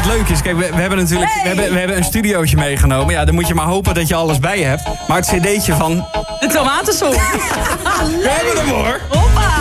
leuk is, kijk, we hebben natuurlijk we hebben een studiootje meegenomen. Ja, dan moet je maar hopen dat je alles bij je hebt. Maar het cd'tje van... De tomatensong. We hebben hem hoor. Hoppa.